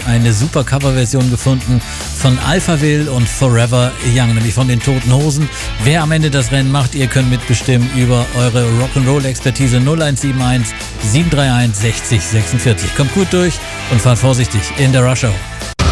eine super Coverversion gefunden von Alphaville und Forever Young, nämlich von den Toten Hosen. Wer am Ende das Rennen macht, ihr könnt mitbestimmen über eure Rock'n'Roll-Expertise 0171 731 60 46. Kommt gut durch und fahrt vorsichtig in der Rush Hour.